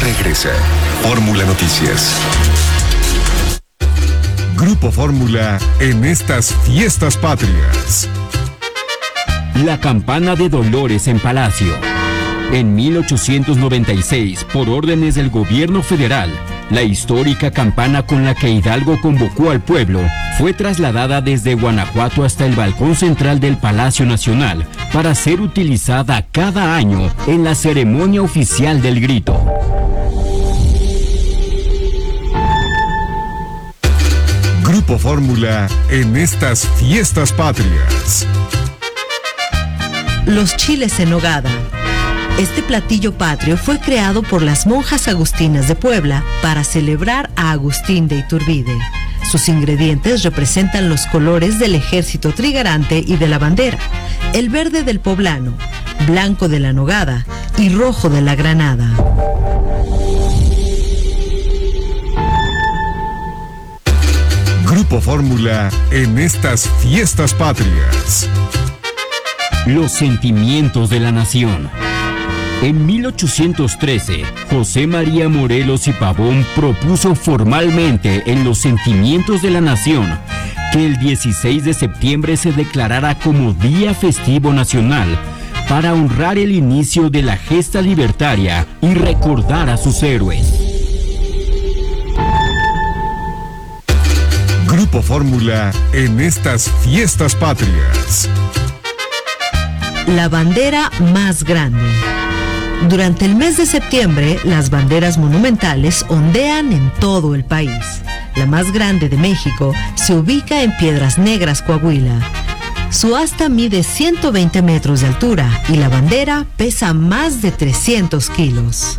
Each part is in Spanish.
regresa. Fórmula Noticias. Grupo Fórmula en estas fiestas patrias. La campana de Dolores en Palacio. En 1896, por órdenes del gobierno federal, la histórica campana con la que Hidalgo convocó al pueblo fue trasladada desde Guanajuato hasta el balcón central del Palacio Nacional para ser utilizada cada año en la ceremonia oficial del grito. Grupo Fórmula en estas fiestas patrias. Los chiles en nogada. Este platillo patrio fue creado por las monjas agustinas de Puebla para celebrar a Agustín de Iturbide. Sus ingredientes representan los colores del ejército trigarante y de la bandera, el verde del poblano, blanco de la nogada y rojo de la granada. Grupo Fórmula en estas fiestas patrias. Los sentimientos de la nación. En 1813, José María Morelos y Pavón propuso formalmente en los Sentimientos de la Nación que el 16 de septiembre se declarara como Día Festivo Nacional para honrar el inicio de la gesta libertaria y recordar a sus héroes. Grupo Fórmula en estas fiestas patrias. La bandera más grande. Durante el mes de septiembre, las banderas monumentales ondean en todo el país. La más grande de México se ubica en Piedras Negras, Coahuila. Su asta mide 120 metros de altura y la bandera pesa más de 300 kilos.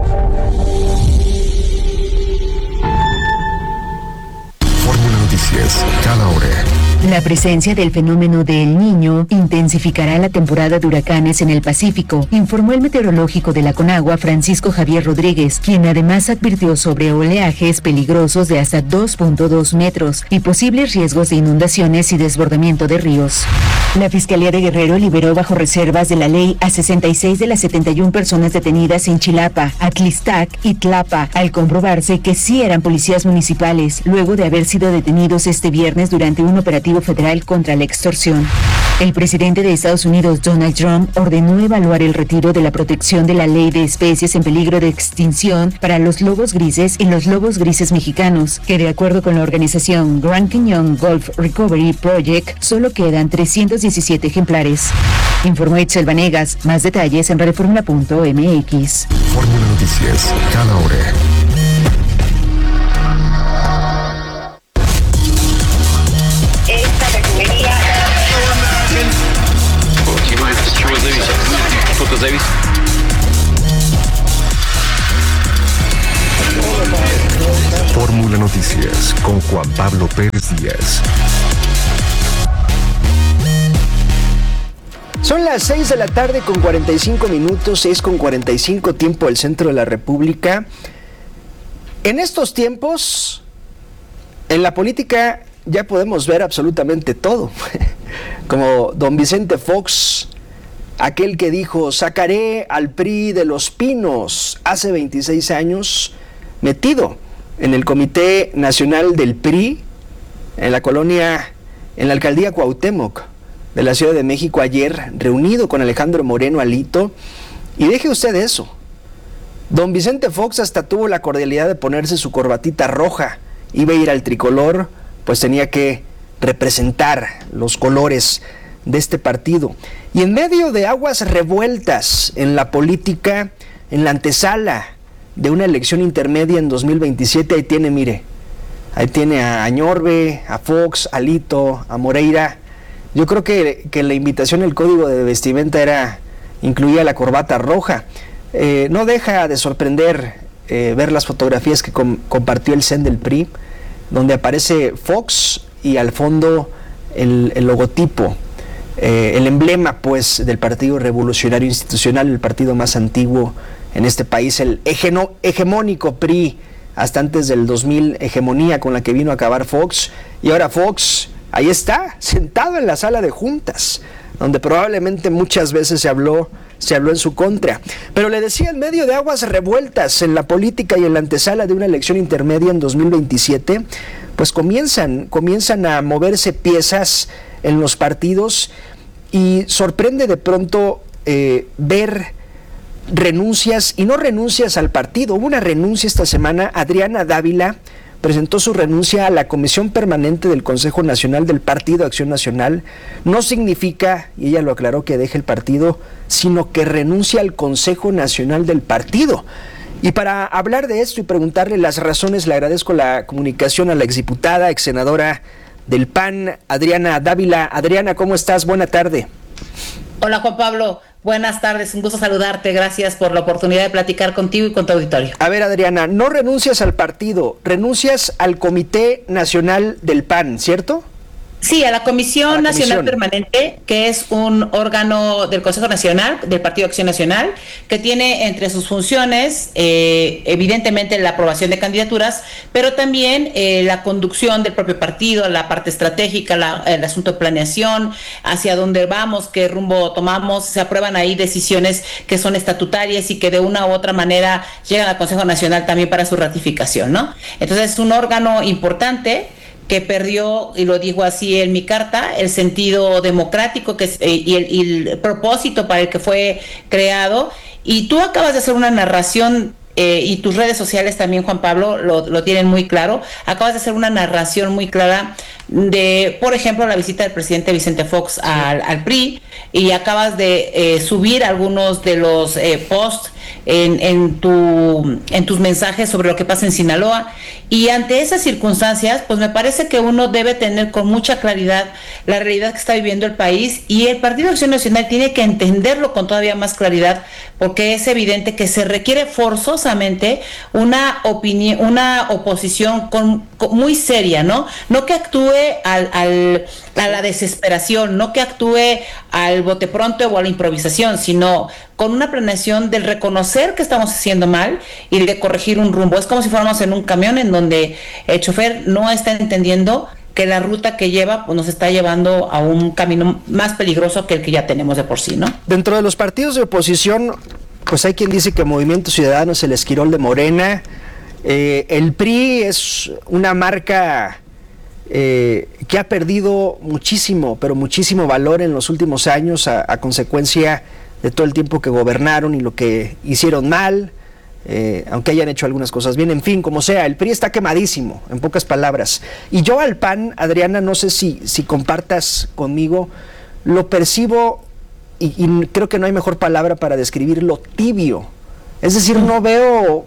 Fórmula Noticias, cada hora. La presencia del fenómeno de El Niño intensificará la temporada de huracanes en el Pacífico, informó el meteorológico de la Conagua, Francisco Javier Rodríguez, quien además advirtió sobre oleajes peligrosos de hasta 2.2 metros y posibles riesgos de inundaciones y desbordamiento de ríos. La Fiscalía de Guerrero liberó bajo reservas de la ley a 66 de las 71 personas detenidas en Chilapa, Atlistac y Tlapa, al comprobarse que sí eran policías municipales, luego de haber sido detenidos este viernes durante un operativo federal contra la extorsión. El presidente de Estados Unidos, Donald Trump, ordenó evaluar el retiro de la protección de la ley de especies en peligro de extinción para los lobos grises y los lobos grises mexicanos, que de acuerdo con la organización Grand Canyon Golf Recovery Project, solo quedan 317 ejemplares. Informó Itzel Vanegas. Más detalles en radioformula.mx. Fórmula Noticias, cada hora. Fórmula Noticias con Juan Pablo Pérez Díaz. Son las 6 de la tarde con 45 minutos, 6:45 tiempo del centro de la República. En estos tiempos, en la política ya podemos ver absolutamente todo. Como don Vicente Fox, aquel que dijo, sacaré al PRI de Los Pinos, hace 26 años, metido en el Comité Nacional del PRI, en la colonia, en la alcaldía Cuauhtémoc de la Ciudad de México ayer, reunido con Alejandro Moreno Alito. Y deje usted eso, don Vicente Fox hasta tuvo la cordialidad de ponerse su corbatita roja, iba a ir al tricolor, pues tenía que representar los colores de este partido. Y en medio de aguas revueltas en la política, en la antesala de una elección intermedia en 2027, ahí tiene, mire, ahí tiene a Añorbe, a Fox, a Alito, a Moreira. Yo creo que la invitación, el código de vestimenta incluía la corbata roja. No deja de sorprender ver las fotografías que compartió el CEN del PRI, donde aparece Fox y al fondo el logotipo, el emblema pues del Partido Revolucionario Institucional, el partido más antiguo en este país, el hegemónico PRI, hasta antes del 2000, hegemonía con la que vino a acabar Fox. Y ahora Fox, ahí está, sentado en la sala de juntas, donde probablemente muchas veces se habló en su contra. Pero le decía, en medio de aguas revueltas en la política y en la antesala de una elección intermedia en 2027, pues comienzan a moverse piezas en los partidos y sorprende de pronto ver renuncias, y no renuncias al partido. Hubo una renuncia esta semana. Adriana Dávila presentó su renuncia a la Comisión Permanente del Consejo Nacional del Partido Acción Nacional. No significa, y ella lo aclaró, que deje el partido, sino que renuncia al Consejo Nacional del Partido. Y para hablar de esto y preguntarle las razones, le agradezco la comunicación a la exdiputada, exsenadora del PAN, Adriana Dávila. Adriana, ¿cómo estás? Buena tarde. Hola, Juan Pablo. Buenas tardes, un gusto saludarte. Gracias por la oportunidad de platicar contigo y con tu auditorio. A ver, Adriana, no renuncias al partido, renuncias al Comité Nacional del PAN, ¿cierto? Sí, a la Comisión Nacional Permanente, que es un órgano del Consejo Nacional, del Partido Acción Nacional, que tiene entre sus funciones, evidentemente, la aprobación de candidaturas, pero también la conducción del propio partido, la parte estratégica, el asunto de planeación, hacia dónde vamos, qué rumbo tomamos. Se aprueban ahí decisiones que son estatutarias y que de una u otra manera llegan al Consejo Nacional también para su ratificación, ¿no? Entonces, es un órgano importante que perdió, y lo digo así en mi carta, el sentido democrático y el propósito para el que fue creado. Y tú acabas de hacer una narración, y tus redes sociales también, Juan Pablo, lo tienen muy claro. Acabas de hacer una narración muy clara de, por ejemplo, la visita del presidente Vicente Fox al PRI, y acabas de subir algunos de los posts en tus mensajes sobre lo que pasa en Sinaloa. Y ante esas circunstancias, pues me parece que uno debe tener con mucha claridad la realidad que está viviendo el país, y el Partido Acción Nacional tiene que entenderlo con todavía más claridad, porque es evidente que se requiere forzosamente una oposición muy seria, ¿no? No que actúe a la desesperación, no que actúe al bote pronto o a la improvisación, sino con una planeación del reconocer que estamos haciendo mal y de corregir un rumbo. Es como si fuéramos en un camión en donde el chofer no está entendiendo que la ruta que lleva, pues, nos está llevando a un camino más peligroso que el que ya tenemos de por sí, ¿no? Dentro de los partidos de oposición, pues hay quien dice que Movimiento Ciudadano es el Esquirol de Morena. El PRI es una marca que ha perdido muchísimo, pero muchísimo valor en los últimos años a consecuencia de todo el tiempo que gobernaron y lo que hicieron mal, aunque hayan hecho algunas cosas bien. En fin, como sea, el PRI está quemadísimo, en pocas palabras. Y yo al PAN, Adriana, no sé si compartas conmigo, lo percibo, y creo que no hay mejor palabra para describirlo, tibio. Es decir, no veo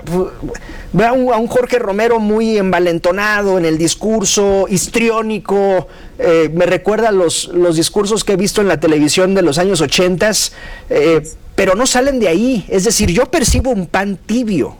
a un Jorge Romero muy envalentonado en el discurso, histriónico. Me recuerda los discursos que he visto en la televisión de los años 80, pero no salen de ahí. Es decir, yo percibo un PAN tibio.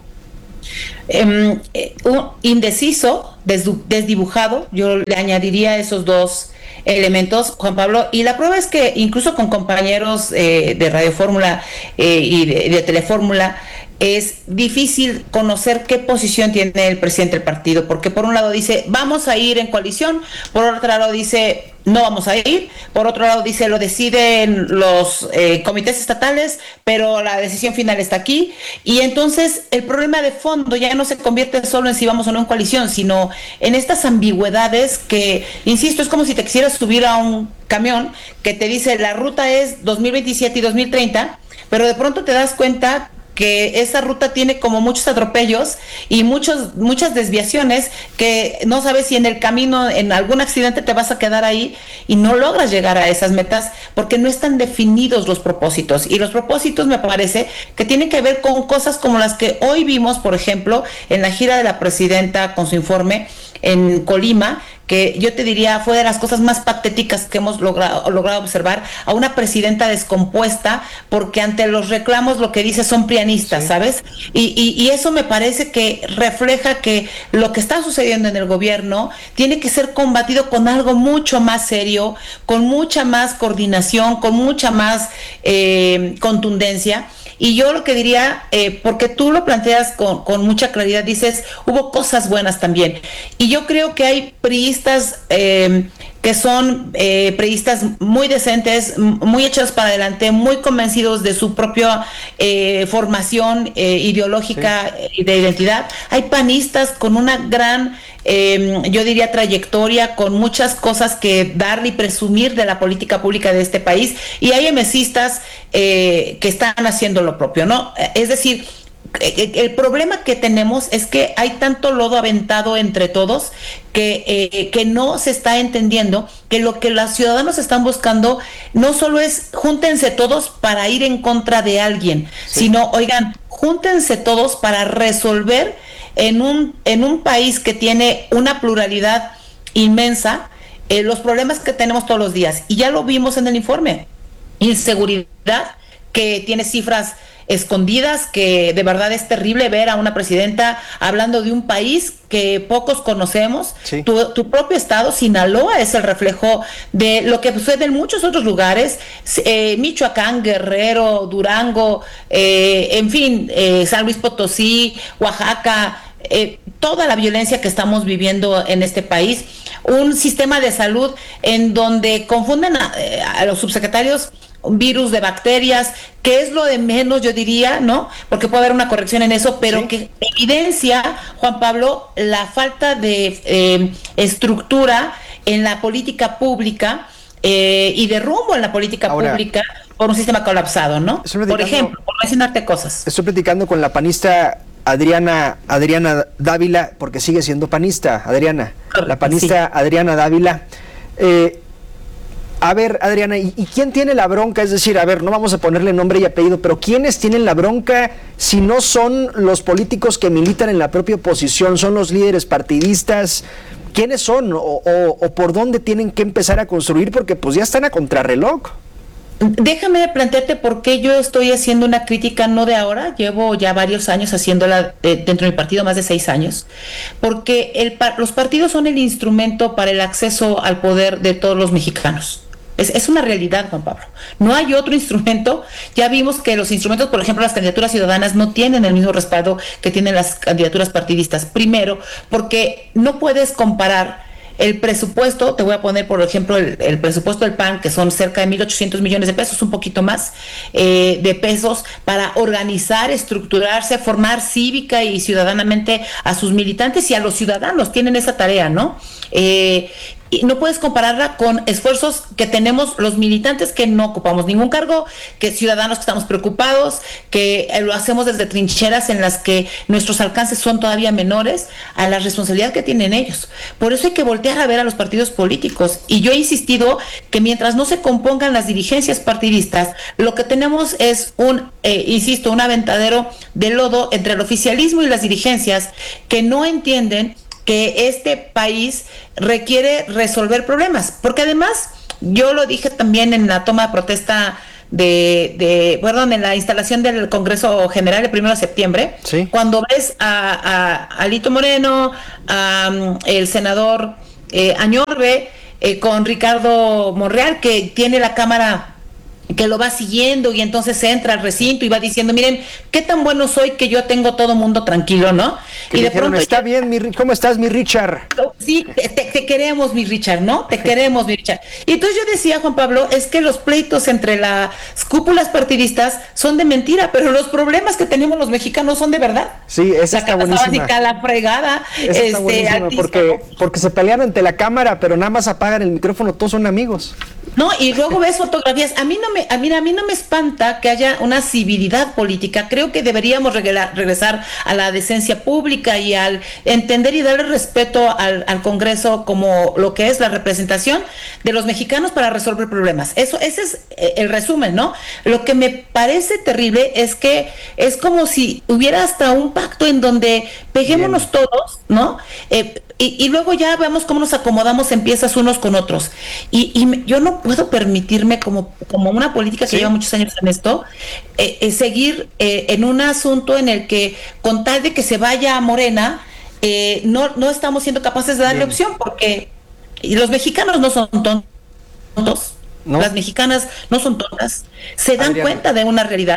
Indeciso, desdibujado, yo le añadiría esos dos elementos, Juan Pablo, y la prueba es que incluso con compañeros de Radio Fórmula y de Telefórmula, es difícil conocer qué posición tiene el presidente del partido, porque por un lado dice, vamos a ir en coalición, por otro lado dice, no vamos a ir, por otro lado dice, lo deciden los comités estatales, pero la decisión final está aquí. Y entonces el problema de fondo ya no se convierte solo en si vamos o no en coalición, sino en estas ambigüedades que, insisto, es como si te quisieras subir a un camión que te dice la ruta es 2027 y 2030, pero de pronto te das cuenta que esa ruta tiene como muchos atropellos y muchas desviaciones, que no sabes si en el camino, en algún accidente, te vas a quedar ahí y no logras llegar a esas metas porque no están definidos los propósitos. Y los propósitos, me parece, que tienen que ver con cosas como las que hoy vimos, por ejemplo, en la gira de la presidenta con su informe en Colima, que yo te diría fue de las cosas más patéticas que hemos logrado observar, a una presidenta descompuesta, porque ante los reclamos lo que dice son prianistas, sí. ¿Sabes? Y eso me parece que refleja que lo que está sucediendo en el gobierno tiene que ser combatido con algo mucho más serio, con mucha más coordinación, con mucha más contundencia. Y yo lo que diría, porque tú lo planteas con mucha claridad, dices, hubo cosas buenas también. Y yo creo que hay priistas que son priistas muy decentes, muy hechos para adelante, muy convencidos de su propia formación ideológica y de identidad. Hay panistas con una gran, yo diría, trayectoria, con muchas cosas que darle y presumir de la política pública de este país, y hay MSistas que están haciendo lo propio, ¿no? Es decir, el problema que tenemos es que hay tanto lodo aventado entre todos que no se está entendiendo que lo que los ciudadanos están buscando no solo es júntense todos para ir en contra de alguien, sino, oigan, júntense todos para resolver en un país que tiene una pluralidad inmensa los problemas que tenemos todos los días. Y ya lo vimos en el informe. Inseguridad, que tiene cifras escondidas, que de verdad es terrible ver a una presidenta hablando de un país que pocos conocemos. Sí. Tu propio estado, Sinaloa, es el reflejo de lo que sucede en muchos otros lugares, Michoacán, Guerrero, Durango, en fin, San Luis Potosí, Oaxaca, toda la violencia que estamos viviendo en este país, un sistema de salud en donde confunden a los subsecretarios un virus de bacterias, que es lo de menos, yo diría, ¿no? Porque puede haber una corrección en eso, pero que evidencia, Juan Pablo, la falta de estructura en la política pública y de rumbo en la política pública por un sistema colapsado, ¿no? Por ejemplo, por mencionarte cosas. Estoy platicando con la panista Adriana Dávila, porque sigue siendo panista, Adriana. La panista Adriana Dávila. A ver, Adriana, ¿y quién tiene la bronca? Es decir, a ver, no vamos a ponerle nombre y apellido, pero ¿quiénes tienen la bronca si no son los políticos que militan en la propia oposición? ¿Son los líderes partidistas? ¿Quiénes son? ¿O por dónde tienen que empezar a construir? Porque pues ya están a contrarreloj. Déjame plantearte por qué yo estoy haciendo una crítica no de ahora, llevo ya varios años haciéndola dentro de mi partido, más de 6 años, porque los partidos son el instrumento para el acceso al poder de todos los mexicanos. Es una realidad, Juan Pablo. No hay otro instrumento. Ya vimos que los instrumentos, por ejemplo, las candidaturas ciudadanas no tienen el mismo respaldo que tienen las candidaturas partidistas. Primero, porque no puedes comparar el presupuesto, te voy a poner por ejemplo el presupuesto del PAN, que son cerca de 1,800 millones de pesos, un poquito más de pesos, para organizar, estructurarse, formar cívica y ciudadanamente a sus militantes y a los ciudadanos. Tienen esa tarea, ¿no? Y no puedes compararla con esfuerzos que tenemos los militantes que no ocupamos ningún cargo, que ciudadanos que estamos preocupados, que lo hacemos desde trincheras en las que nuestros alcances son todavía menores a la responsabilidad que tienen ellos. Por eso hay que voltear a ver a los partidos políticos. Y yo he insistido que mientras no se compongan las dirigencias partidistas, lo que tenemos es un aventadero de lodo entre el oficialismo y las dirigencias que no entienden que este país requiere resolver problemas, porque además, yo lo dije también en la toma de protesta en la instalación del Congreso General el 1 de septiembre, cuando ves a Alito Moreno, el senador Añorbe, con Ricardo Monreal, que tiene la cámara que lo va siguiendo y entonces entra al recinto y va diciendo, miren, qué tan bueno soy que yo tengo todo mundo tranquilo, ¿no? Que y de dijeron, pronto está bien, ¿cómo estás, mi Richard? Sí, te queremos, mi Richard, ¿no? Te queremos, mi Richard. Y entonces yo decía, Juan Pablo, es que los pleitos entre las cúpulas partidistas son de mentira, pero los problemas que tenemos los mexicanos son de verdad. Sí, esa está buenísima. Básica, la fregada, esa está buenísima, porque se pelean ante la cámara, pero nada más apagan el micrófono, todos son amigos. No, y luego ves fotografías. A mí no me espanta que haya una civilidad política. Creo que deberíamos regresar a la decencia pública y al entender y darle respeto al Congreso como lo que es la representación de los mexicanos para resolver problemas. Ese es el resumen, ¿no? Lo que me parece terrible es que es como si hubiera hasta un pacto en donde peguémonos todos, ¿no? Y luego ya vemos cómo nos acomodamos en piezas unos con otros. Y yo no puedo permitirme, como una política que lleva muchos años en esto, seguir en un asunto en el que, con tal de que se vaya a Morena, no estamos siendo capaces de darle opción, porque los mexicanos no son tontos, ¿no? Las mexicanas no son tontas, se dan cuenta de una realidad.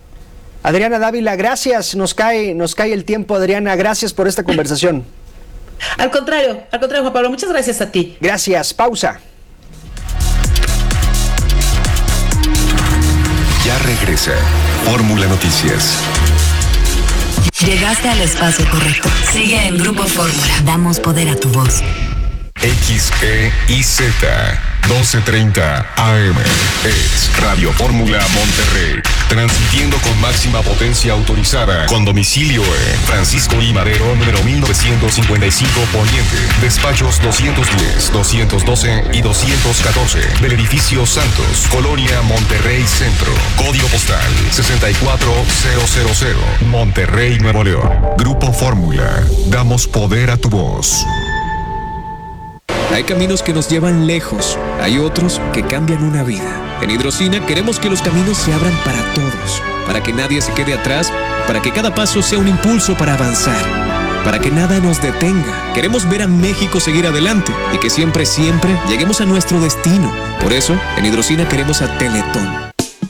Adriana Dávila, gracias, nos cae el tiempo, Adriana, gracias por esta conversación. Al contrario, Juan Pablo, muchas gracias a ti. Gracias, pausa. Ya regresa Fórmula Noticias. Llegaste al espacio correcto. Sigue en Grupo Fórmula. Damos poder a tu voz. XEIZ 1230 AM es Radio Fórmula Monterrey, transmitiendo con máxima potencia autorizada, con domicilio en Francisco I. Madero, número 1955 Poniente, despachos 210, 212 y 214 del edificio Santos, Colonia Monterrey Centro, código postal 64000, Monterrey, Nuevo León. Grupo Fórmula, damos poder a tu voz. Hay caminos que nos llevan lejos, hay otros que cambian una vida. En Hidrocina queremos que los caminos se abran para todos, para que nadie se quede atrás, para que cada paso sea un impulso para avanzar, para que nada nos detenga. Queremos ver a México seguir adelante y que siempre lleguemos a nuestro destino. Por eso, en Hidrocina queremos a Teletón.